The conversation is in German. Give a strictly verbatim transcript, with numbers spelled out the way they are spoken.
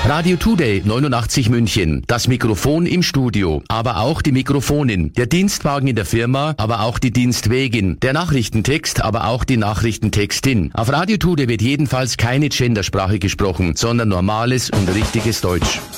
Radio Today neunundachtzig München. Das Mikrofon im Studio, aber auch die Mikrofonin. Der Dienstwagen in der Firma, aber auch die Dienstwägin. Der Nachrichtentext, aber auch die Nachrichtentextin. Auf Radio Today wird jedenfalls keine Gendersprache gesprochen, sondern normales und richtiges Deutsch.